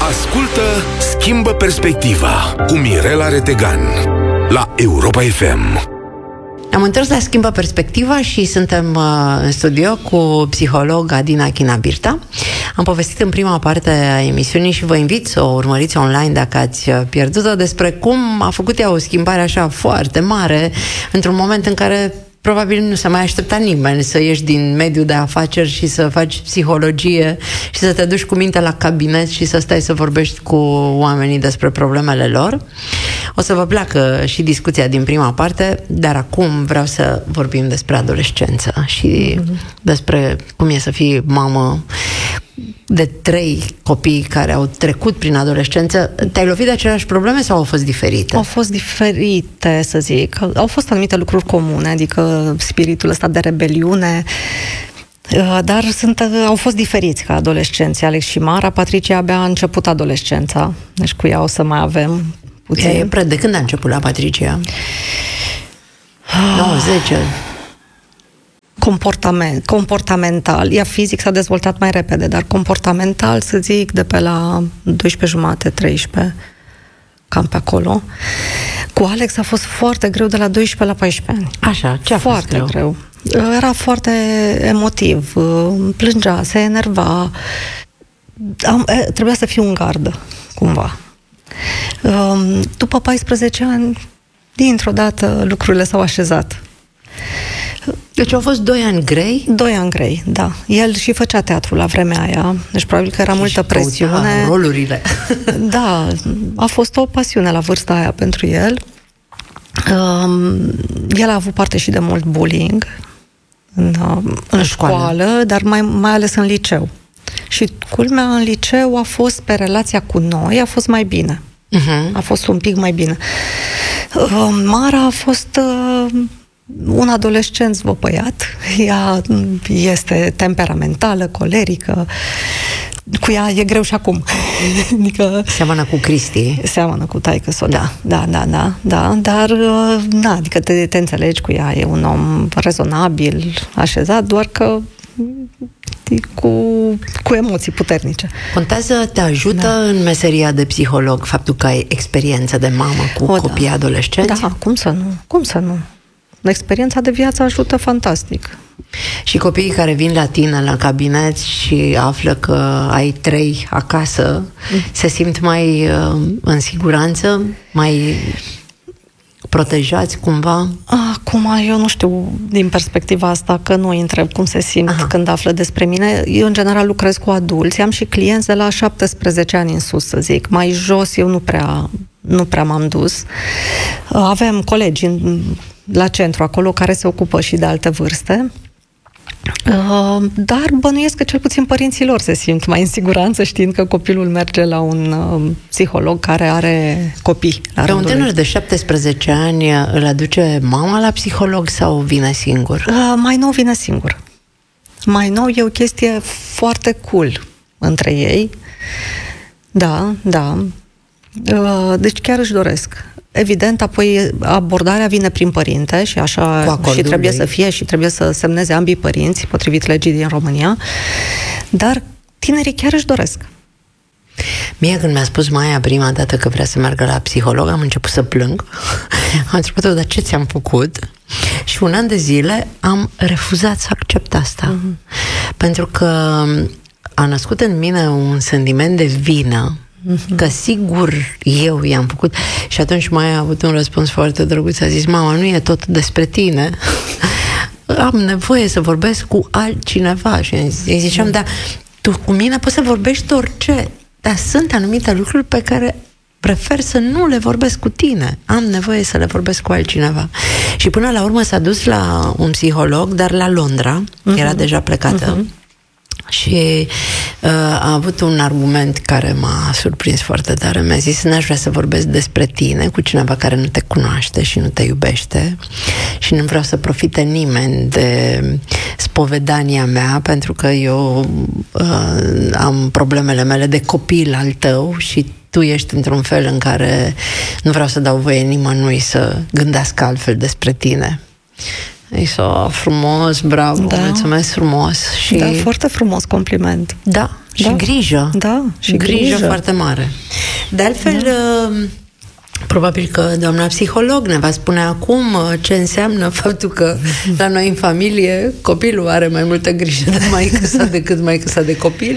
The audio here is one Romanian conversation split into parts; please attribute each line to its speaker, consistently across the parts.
Speaker 1: Ascultă Schimbă Perspectiva cu Mirela Retegan la Europa FM.
Speaker 2: Am întors la Schimbă Perspectiva și suntem în studio cu psiholog Adina China-Birta. Am povestit în prima parte a emisiunii și vă invit să o urmăriți online dacă ați pierdut-o, despre cum a făcut ea o schimbare așa foarte mare într-un moment în care probabil nu se mai aștepta nimeni să ieși din mediul de afaceri și să faci psihologie și să te duci cu minte la cabinet și să stai să vorbești cu oamenii despre problemele lor. O să vă placă și discuția din prima parte, dar acum vreau să vorbim despre adolescență și despre cum e să fii mamă de 3 copii care au trecut prin adolescență. Te-ai lovit de aceleași probleme sau au fost diferite?
Speaker 3: Au fost diferite, să zic. Au fost anumite lucruri comune, adică spiritul ăsta de rebeliune, dar au fost diferiți ca adolescenți. Alex și Mara, Patricia abia a început adolescența, deci cu ea o să mai avem puțin.
Speaker 2: De când a început la Patricia? 9-10?
Speaker 3: Comportamental. Ea fizic s-a dezvoltat mai repede, dar comportamental, să zic, de pe la 12,5-13, cam pe acolo. Cu Alex a fost foarte greu de la 12 la 14 ani.
Speaker 2: Așa, ce a fost greu?
Speaker 3: Era foarte emotiv, plângea, se enerva. Trebuia să fiu în gardă, cumva. După 14 ani, dintr-o dată, lucrurile s-au așezat.
Speaker 2: Deci au fost 2 ani grei?
Speaker 3: 2 ani grei, da. El și făcea teatru la vremea aia, deci probabil că era multă presiune.
Speaker 2: Rolurile.
Speaker 3: Da, a fost o pasiune la vârsta aia pentru el. El a avut parte și de mult bullying în școală, dar mai ales în liceu. Și culmea, în liceu a fost, pe relația cu noi, a fost mai bine. A fost un pic mai bine. Mara a fost un adolescent zvăpăiat. Ea este temperamentală, colerică. Cu ea e greu și acum. Adică
Speaker 2: seamănă cu Cristi.
Speaker 3: Seamănă cu taică-so, da. Dar, adică te înțelegi cu ea. E un om rezonabil, așezat, doar că cu emoții puternice.
Speaker 2: Contează, te ajută în meseria de psiholog faptul că ai experiență de mamă cu copii adolescenți?
Speaker 3: Da, cum să nu? Experiența de viață ajută fantastic.
Speaker 2: Și copiii care vin la tine la cabinet și află că ai 3 acasă, se simt mai în siguranță, mai protejați cumva?
Speaker 3: Acum, eu nu știu din perspectiva asta, că nu îi întreb cum se simt când află despre mine. Eu, în general, lucrez cu adulți. Am și clienți de la 17 ani în sus, să zic. Mai jos, eu nu prea m-am dus. Avem colegi la centru acolo care se ocupă și de alte vârste. Dar bănuiesc că cel puțin părinții lor se simt mai în siguranță știind că copilul merge la un psiholog care are copii.
Speaker 2: Pe un tânăr de 17 ani îl aduce mama la psiholog sau vine singur?
Speaker 3: Mai nou vine singur. Mai nou e o chestie foarte cool între ei. Da. Deci chiar își doresc. Evident, apoi abordarea vine prin părinte și așa și trebuie să fie și trebuie să semneze ambii părinți, potrivit legii din România, dar tinerii chiar își doresc.
Speaker 2: Mie, când mi-a spus Maia prima dată că vrea să meargă la psiholog, am început să plâng. Am întrebat-o, dar ce ți-am făcut? Și 1 an de zile am refuzat să accept asta. Pentru că a născut în mine un sentiment de vină, că sigur eu i-am făcut. Și atunci Maia a avut un răspuns foarte drăguț. A zis, mama, nu e tot despre tine. Am nevoie să vorbesc cu altcineva. Și îi ziceam, da, tu cu mine poți să vorbești orice, dar sunt anumite lucruri pe care prefer să nu le vorbesc cu tine. Am nevoie să le vorbesc cu altcineva. Și până la urmă s-a dus la un psiholog, dar la Londra. Era deja plecată. Și a avut un argument care m-a surprins foarte tare. Mi-a zis, n-aș vrea să vorbesc despre tine cu cineva care nu te cunoaște și nu te iubește și nu vreau să profite nimeni de spovedania mea, pentru că eu am problemele mele de copil al tău și tu ești într-un fel în care nu vreau să dau voie nimănui să gândească altfel despre tine. Frumos, bravo, mulțumesc frumos.
Speaker 3: Da, foarte frumos compliment.
Speaker 2: Da, Și grijă.
Speaker 3: Da, și
Speaker 2: grijă foarte mare. De altfel, probabil că doamna psiholog ne va spune acum ce înseamnă faptul că la noi în familie copilul are mai multă grijă de maică sa decât maică sa de copil.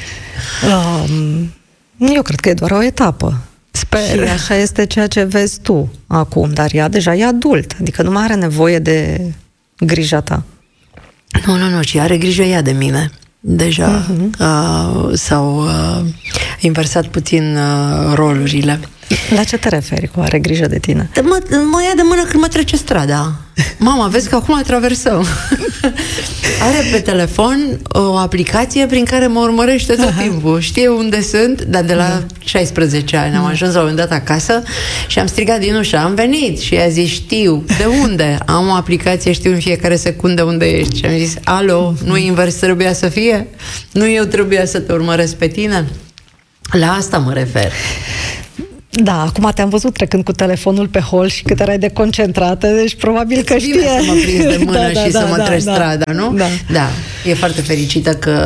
Speaker 3: Eu cred că e doar o etapă. Sper. Și așa este ceea ce vezi tu acum, dar ea deja e adult, adică nu mai are nevoie de grija ta.
Speaker 2: Nu, ci are grijă ea de mine. Deja s-au inversat puțin rolurile.
Speaker 3: La ce te referi cu are grijă de tine?
Speaker 2: Mă ia de mână când mă trece strada. Mama, vezi că acum traversăm. Are pe telefon o aplicație prin care mă urmărește tot timpul. Știe unde sunt, dar de la 16 ani am ajuns la un moment dat acasă și am strigat din ușă, am venit. Și ea zis, știu, de unde? Am o aplicație, știu în fiecare secundă unde ești. Și am zis, alo, nu invers trebuia să fie? Nu eu trebuia să te urmăresc pe tine? La asta mă refer.
Speaker 3: Da, acum te-am văzut trecând cu telefonul pe hol și cât erai de concentrată, deci probabil că știe.
Speaker 2: Să mă prins de mână și să mă treci strada, nu? Da. E foarte fericită că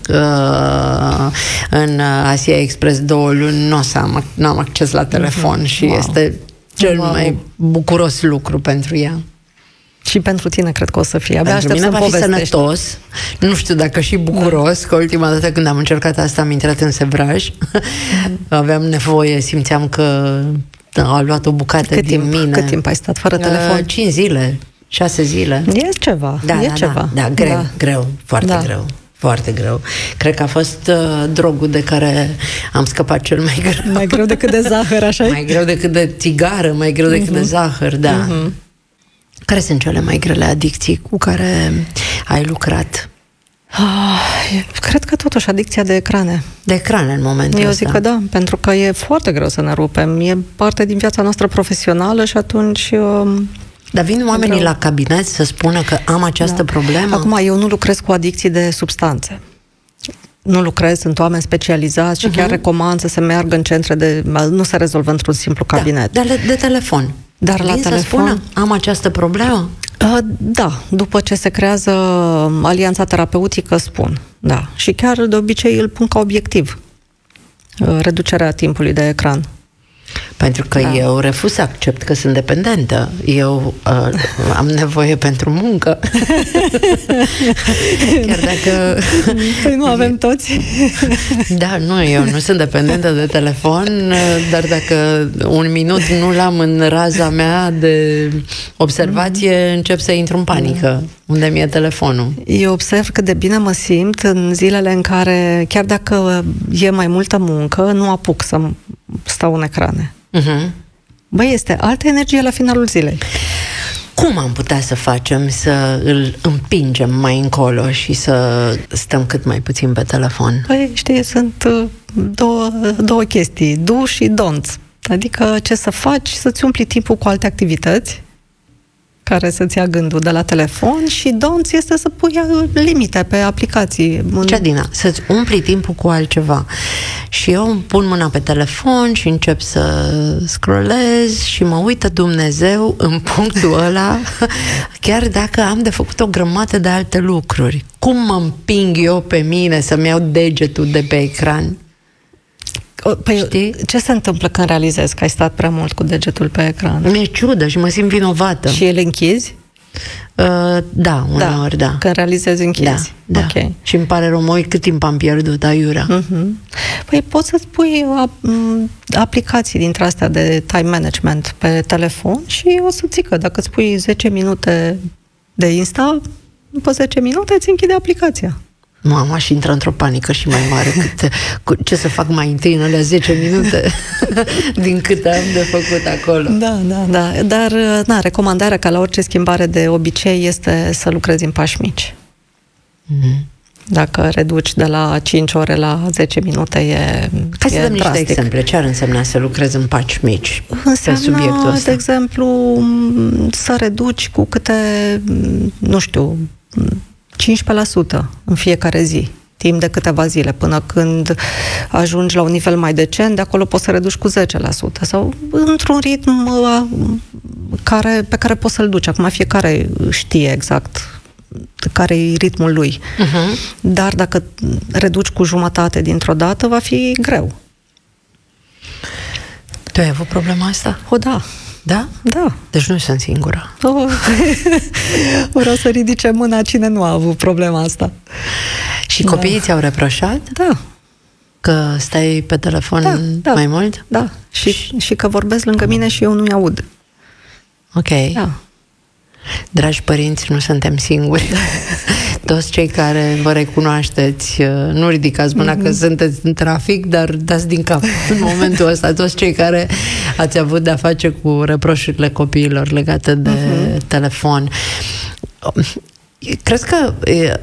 Speaker 2: în Asia Express 2 luni nu am acces la telefon și este cel mai bucuros lucru pentru ea.
Speaker 3: Și pentru tine cred că o să fie. Abia
Speaker 2: pentru mine va fi sănătos. Nu știu dacă și bucuros, că ultima dată când am încercat asta am intrat în sevraj. Aveam nevoie, simțeam că a luat o bucată din mine.
Speaker 3: Cât timp ai stat fără telefon?
Speaker 2: 5 zile, 6 zile.
Speaker 3: E ceva.
Speaker 2: Da, greu, foarte greu. Foarte greu. Cred că a fost drogul de care am scăpat cel mai greu.
Speaker 3: Mai greu decât de zahăr, așa?
Speaker 2: Mai greu decât de țigară, mai greu decât de zahăr, da. Care sunt cele mai grele adicții cu care ai lucrat?
Speaker 3: Cred că totuși adicția de ecrane.
Speaker 2: De ecrane în momentul ăsta.
Speaker 3: Eu zic că da, pentru că e foarte greu să ne rupem. E parte din viața noastră profesională și atunci...
Speaker 2: Dar vin oamenii la cabinet să spună că am această problemă?
Speaker 3: Acum, eu nu lucrez cu adicții de substanțe. Nu lucrez, sunt oameni specializați și chiar recomand să se meargă în centre nu se rezolvă într-un simplu cabinet.
Speaker 2: Dar de telefon.
Speaker 3: Dar la telefon... să spună,
Speaker 2: am această problemă?
Speaker 3: Da, după ce se creează alianța terapeutică, spun. Da. Și chiar de obicei îl pun ca obiectiv. Reducerea timpului de ecran.
Speaker 2: Pentru că eu refuz să accept că sunt dependentă. Eu am nevoie pentru muncă. Chiar dacă...
Speaker 3: Păi nu avem toți.
Speaker 2: Da, eu nu sunt dependentă de telefon, dar dacă un minut nu l-am în raza mea de observație, încep să intru în panică. Unde mi-e telefonul?
Speaker 3: Eu observ cât de bine mă simt în zilele în care, chiar dacă e mai multă muncă, nu apuc să stau în ecrane. Băi, este altă energie la finalul zilei.
Speaker 2: Cum am putea să facem să îl împingem mai încolo și să stăm cât mai puțin pe telefon?
Speaker 3: Păi, știi, sunt două chestii, do și don't. Adică ce să faci, să-ți umpli timpul cu alte activități care să-ți ia gândul de la telefon și don't este să pui limite pe aplicații.
Speaker 2: Ceadina, să-ți umpli timpul cu altceva. Și eu îmi pun mâna pe telefon și încep să scrollez și mă uită Dumnezeu în punctul ăla, chiar dacă am de făcut o grămadă de alte lucruri. Cum mă împing eu pe mine să-mi iau degetul de pe ecran?
Speaker 3: Păi, știi? Ce se întâmplă când realizezi că ai stat prea mult cu degetul pe ecran?
Speaker 2: Mi-e ciudă și mă simt vinovată.
Speaker 3: Și îl închizi?
Speaker 2: Da, uneori, da.
Speaker 3: Când realizezi, închizi.
Speaker 2: Da. Okay. Și îmi pare rău, mă uit cât timp am pierdut, aiurea.
Speaker 3: Păi poți să-ți pui aplicații dintre astea de time management pe telefon și o să zică, dacă îți pui 10 minute de Insta, după 10 minute îți închide aplicația.
Speaker 2: Mama și intră într-o panică și mai mare. Ce să fac mai întâi în alea 10 minute din cât am de făcut acolo.
Speaker 3: Da. Dar, recomandarea ca la orice schimbare de obicei este să lucrezi în pași mici. Dacă reduci de la 5 ore la 10 minute,
Speaker 2: Hai să dăm niște exemple. Ce ar însemna să lucrezi în pași mici
Speaker 3: pe
Speaker 2: subiectul ăsta?
Speaker 3: De exemplu, să reduci cu câte, 15% în fiecare zi, timp de câteva zile, până când ajungi la un nivel mai decent, de acolo poți să reduci cu 10%, sau într-un ritm pe care poți să-l duci. Acum fiecare știe exact care e ritmul lui. Dar dacă reduci cu jumătate dintr-o dată, va fi greu.
Speaker 2: Tu ai avut problema asta?
Speaker 3: O, da.
Speaker 2: Da?
Speaker 3: Da.
Speaker 2: Deci nu sunt singură.
Speaker 3: Vreau să ridice mâna cine nu a avut problema asta.
Speaker 2: Și copiii ți-au reproșat?
Speaker 3: Da.
Speaker 2: Că stai pe telefon mai mult?
Speaker 3: Da. Și că vorbesc lângă mine și eu nu-i aud.
Speaker 2: Ok.
Speaker 3: Da.
Speaker 2: Dragi părinți, nu suntem singuri. Toți cei care vă recunoașteți, nu ridicați mâna că sunteți în trafic, dar dați din cap în momentul ăsta. Toți cei care ați avut de-a face cu reproșurile copiilor legate de telefon. Crezi că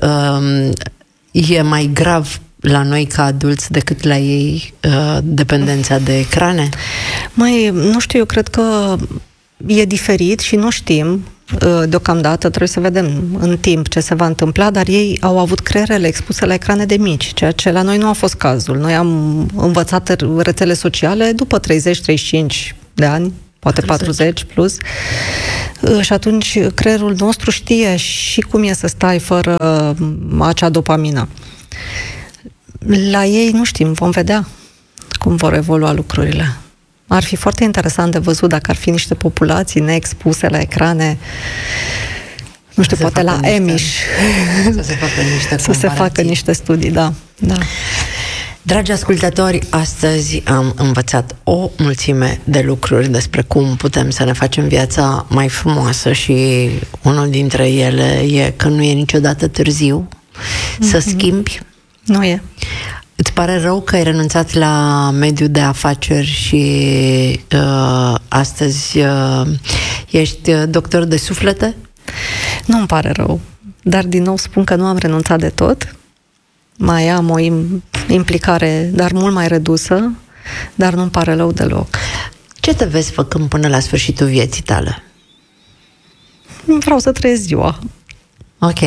Speaker 2: e mai grav la noi ca adulți decât la ei dependența de ecrane?
Speaker 3: Mai, nu știu, eu cred că e diferit și nu știm deocamdată, trebuie să vedem în timp ce se va întâmpla, dar ei au avut creierele expuse la ecrane de mici, ceea ce la noi nu a fost cazul. Noi am învățat rețele sociale după 30-35 de ani, poate 40 plus, și atunci creierul nostru știe și cum e să stai fără acea dopamină. La ei nu știm, vom vedea cum vor evolua lucrurile. Ar fi foarte interesant de văzut dacă ar fi niște populații neexpuse la ecrane, nu știu, poate la Amish. Să se facă niște studii, da.
Speaker 2: Dragi ascultători, astăzi am învățat o mulțime de lucruri despre cum putem să ne facem viața mai frumoasă și unul dintre ele e că nu e niciodată târziu să schimbi.
Speaker 3: Nu e.
Speaker 2: Îți pare rău că ai renunțat la mediul de afaceri și astăzi ești doctor de suflete?
Speaker 3: Nu îmi pare rău, dar din nou spun că nu am renunțat de tot. Mai am o implicare, dar mult mai redusă, dar nu-mi pare rău deloc.
Speaker 2: Ce te vezi făcând până la sfârșitul vieții tale?
Speaker 3: Vreau să trăiesc ziua.
Speaker 2: Ok.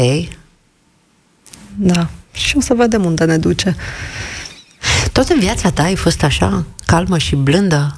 Speaker 3: Da. Și o să vedem unde ne duce.
Speaker 2: Tot în viața ta ai fost așa, calmă și blândă?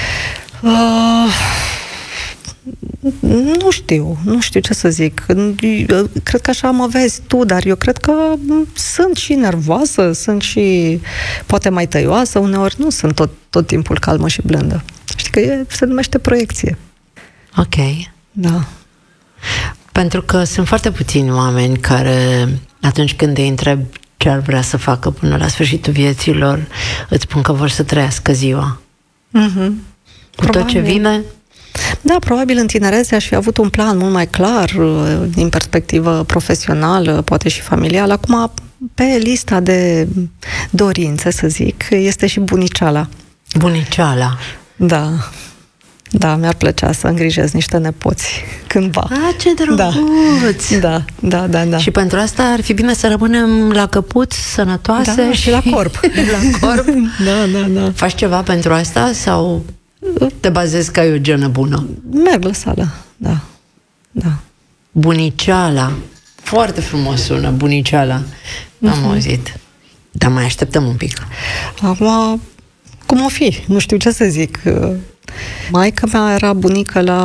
Speaker 3: Nu știu ce să zic. Cred că așa mă vezi tu, dar eu cred că sunt și nervoasă, sunt și poate mai tăioasă, uneori nu sunt tot timpul calmă și blândă. Știi că se numește proiecție.
Speaker 2: Ok.
Speaker 3: Da.
Speaker 2: Pentru că sunt foarte puțini oameni care, atunci când îi întreb ce ar vrea să facă până la sfârșitul vieților, îți spun că vor să trăiască ziua. Cu tot ce vine?
Speaker 3: Da, probabil în tinerețe aș fi avut un plan mult mai clar din perspectivă profesională, poate și familială. Acum, pe lista de dorințe, să zic, este și buniceala.
Speaker 2: Buniceala?
Speaker 3: Da. Da, mi-ar plăcea să îngrijesc niște nepoți cândva.
Speaker 2: Ce drăguț!
Speaker 3: Da.
Speaker 2: Și pentru asta ar fi bine să rămânem la căpuț, sănătoase
Speaker 3: și la corp.
Speaker 2: La corp?
Speaker 3: Da.
Speaker 2: Faci ceva pentru asta sau te bazezi că ai o genă bună?
Speaker 3: Merg la sală, da.
Speaker 2: Buniceala. Foarte frumos sună, buniceala. Am auzit. Dar mai așteptăm un pic.
Speaker 3: Acum, cum o fi? Nu știu ce să zic. Maica mea era bunică la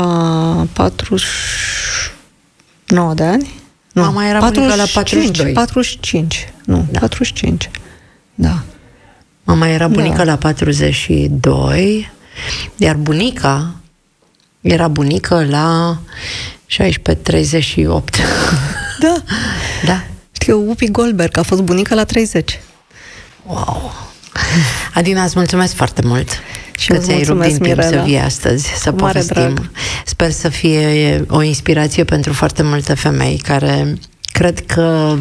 Speaker 3: 49 de ani. Nu,
Speaker 2: mama era bunică la 42.
Speaker 3: 45. Nu, da. 45. Da.
Speaker 2: Mama era bunică la 42, iar bunica era bunică la 16-38. Da.
Speaker 3: Știu, Whoopi Goldberg a fost bunică la 30.
Speaker 2: Wow! Adina, îți mulțumesc foarte mult
Speaker 3: și
Speaker 2: că ți-ai rupt din timp
Speaker 3: Mirela.
Speaker 2: să vii astăzi, să povestim. Sper să fie o inspirație pentru foarte multe femei care cred că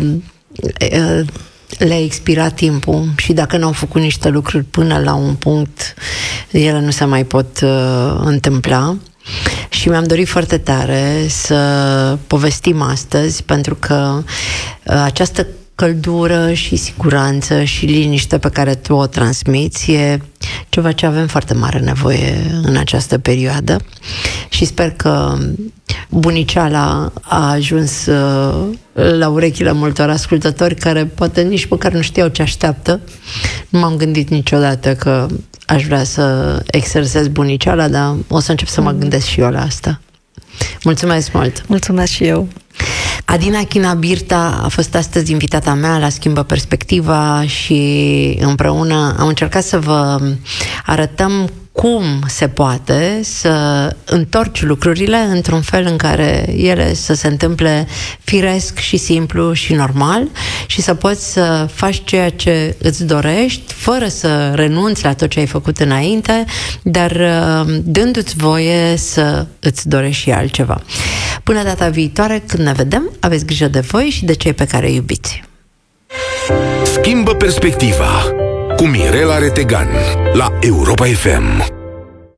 Speaker 2: le-a expirat timpul și dacă n-au făcut niște lucruri până la un punct, ele nu se mai pot întâmpla. Și mi-am dorit foarte tare să povestim astăzi, pentru că această căldură și siguranță și liniște pe care tu o transmiți e ceva ce avem foarte mare nevoie în această perioadă și sper că buniceala a ajuns la urechile multor ascultători care poate nici măcar nu știau ce așteaptă. Nu m-am gândit niciodată că aș vrea să exersez buniceala, dar o să încep să mă gândesc și eu la asta. Mulțumesc mult!
Speaker 3: Mulțumesc și eu!
Speaker 2: Adina China Birta a fost astăzi invitata mea la Schimbă Perspectiva și împreună am încercat să vă arătăm cum se poate să întorci lucrurile într-un fel în care ele să se întâmple firesc și simplu și normal și să poți să faci ceea ce îți dorești fără să renunți la tot ce ai făcut înainte, dar dându-ți voie să îți dorești și altceva. Până data viitoare, când ne vedem, aveți grijă de voi și de cei pe care îi iubiți.
Speaker 1: Schimbă perspectiva cu Mirela Retegan la Europa FM.